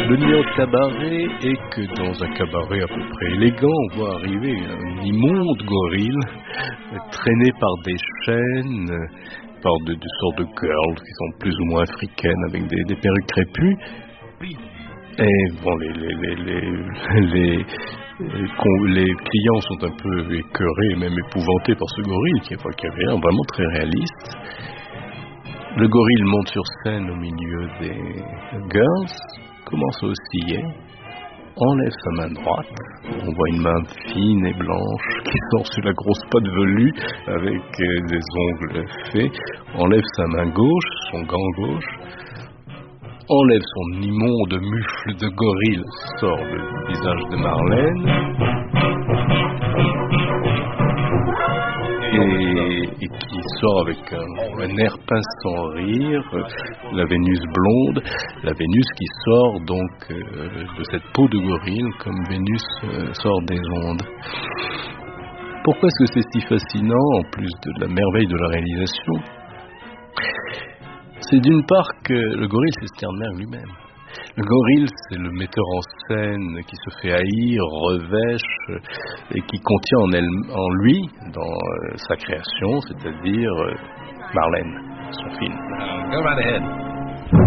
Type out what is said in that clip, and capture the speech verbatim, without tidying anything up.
Le néo-cabaret est que dans un cabaret à peu près élégant, on voit arriver un immonde gorille traîné par des chaînes, par de, de sortes de girls qui sont plus ou moins africaines avec des, des perruques crépues. Et bon, les, les, les, les, les, les clients sont un peu écœurés, même épouvantés par ce gorille qui, qui avait l'air vraiment très réaliste. Le gorille monte sur scène au milieu des girls, commence à osciller, enlève sa main droite, on voit une main fine et blanche qui sort sur la grosse patte velue avec euh, des ongles faits, enlève sa main gauche, son gant gauche, enlève son immonde mufle de gorille, sort le visage de Marlène, et, et qui sort avec un, un air pince rire, la Vénus blonde, la Vénus qui sort donc euh, de cette peau de gorille comme Vénus euh, sort des ondes. Pourquoi est-ce que c'est si fascinant, en plus de la merveille de la réalisation? C'est d'une part que le gorille, c'est Sternberg lui-même. Le gorille, c'est le metteur en scène qui se fait haïr, revêche et qui contient en, elle, en lui, dans euh, sa création, c'est-à-dire euh, Marlène, son film. Uh, go right ahead.